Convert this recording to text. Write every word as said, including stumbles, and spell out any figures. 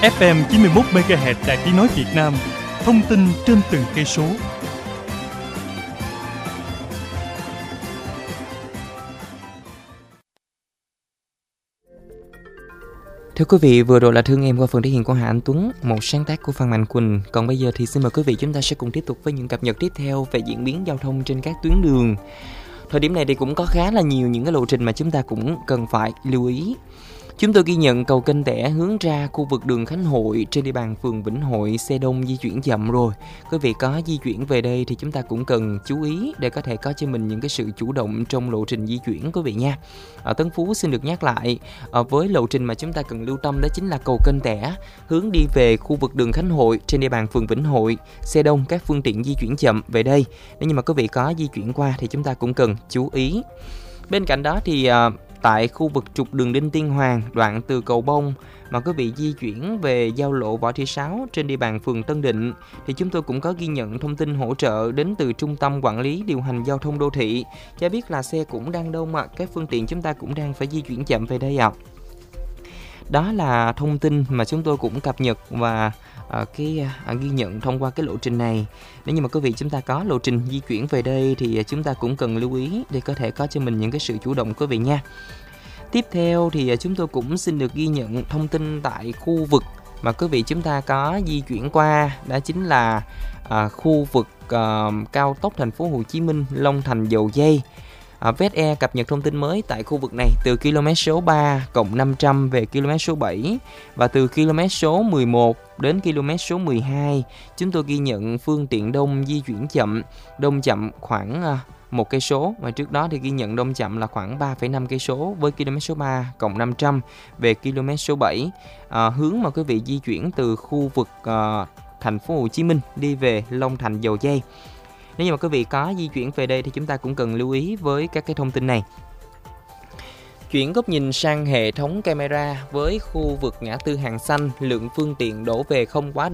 ép em chín mươi mốt mê ga héc Đài Tiếng nói Việt Nam. Thông tin trên từng cây số. Thưa quý vị, vừa rồi là Thương Em qua phần thể hiện của Hà Anh Tuấn, một sáng tác của Phan Mạnh Quỳnh. Còn bây giờ thì xin mời quý vị chúng ta sẽ cùng tiếp tục với những cập nhật tiếp theo về diễn biến giao thông trên các tuyến đường. Thời điểm này thì cũng có khá là nhiều những cái lộ trình mà chúng ta cũng cần phải lưu ý. Chúng tôi ghi nhận cầu Kênh Tẻ hướng ra khu vực đường Khánh Hội trên địa bàn phường Vĩnh Hội xe đông di chuyển chậm rồi. Quý vị có di chuyển về đây thì chúng ta cũng cần chú ý để có thể có cho mình những cái sự chủ động trong lộ trình di chuyển quý vị nha. Ở Tân Phú xin được nhắc lại, ở với lộ trình mà chúng ta cần lưu tâm đó chính là cầu Kênh Tẻ hướng đi về khu vực đường Khánh Hội trên địa bàn phường Vĩnh Hội xe đông, các phương tiện di chuyển chậm về đây. Nếu như mà quý vị có di chuyển qua thì chúng ta cũng cần chú ý. Bên cạnh đó thì tại khu vực trục đường Đinh Tiên Hoàng, đoạn từ cầu Bông mà quý vị di chuyển về giao lộ Võ Thị Sáu trên địa bàn phường Tân Định thì chúng tôi cũng có ghi nhận thông tin hỗ trợ đến từ Trung tâm Quản lý Điều hành Giao thông Đô thị. Cho biết là xe cũng đang đông ạ, à. Các phương tiện chúng ta cũng đang phải di chuyển chậm về đây ạ. À. Đó là thông tin mà chúng tôi cũng cập nhật và à, cái à, ghi nhận thông qua cái lộ trình này. Nếu như mà quý vị chúng ta có lộ trình di chuyển về đây thì chúng ta cũng cần lưu ý để có thể có cho mình những cái sự chủ động quý vị nha. Tiếp theo thì chúng tôi cũng xin được ghi nhận thông tin tại khu vực mà quý vị chúng ta có di chuyển qua, đó chính là à, khu vực à, cao tốc thành phố Hồ Chí Minh Long Thành Dầu Giây. À, vê ét e cập nhật thông tin mới tại khu vực này từ km số ba cộng năm trăm về km số bảy và từ km số mười một đến km số mười hai. Chúng tôi ghi nhận phương tiện đông di chuyển chậm, đông chậm khoảng à, một cây số, và trước đó thì ghi nhận đông chậm là khoảng ba phẩy năm cây số với km số ba cộng năm trăm về km số bảy. À, hướng mà quý vị di chuyển từ khu vực à, thành phố Hồ Chí Minh đi về Long Thành Dầu Giây. Nếu như mà quý vị có di chuyển về đây thì chúng ta cũng cần lưu ý với các cái thông tin này. Chuyển góc nhìn sang hệ thống camera với khu vực ngã tư Hàng Xanh, lượng phương tiện đổ về không quá